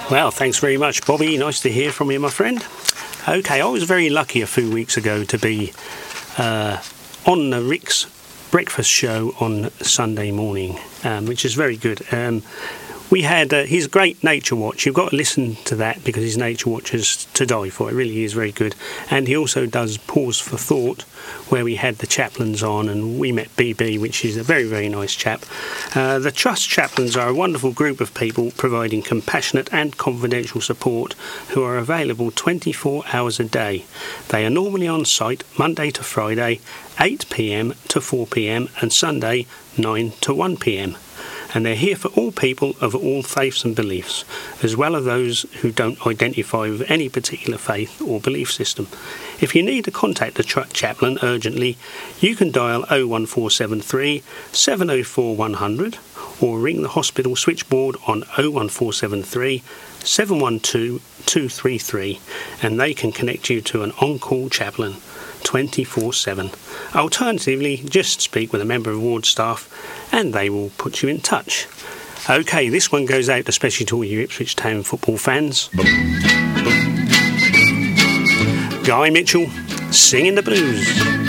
Well, thanks very much, Bobby. Nice to hear from you, my friend. Okay, I was very lucky a few weeks ago to be on the Rick's breakfast show on Sunday morning, which is very good. We had his great Nature Watch. You've got to listen to that because his Nature Watch is to die for. It really is very good. And he also does Pause for Thought, where we had the chaplains on and we met BB, which is a very, very nice chap. The Trust chaplains are a wonderful group of people providing compassionate and confidential support who are available 24 hours a day. They are normally on site Monday to Friday, 8 p.m. to 4 p.m. and Sunday, 9 to 1 p.m. And they're here for all people of all faiths and beliefs, as well as those who don't identify with any particular faith or belief system. If you need to contact the chaplain urgently, you can dial 01473 704 100 or ring the hospital switchboard on 01473 712 233 and they can connect you to an on-call chaplain 24/7. Alternatively, just speak with a member of ward staff and they will put you in touch. Okay, this one goes out especially to all you Ipswich Town football fans. Guy Mitchell, singing the blues.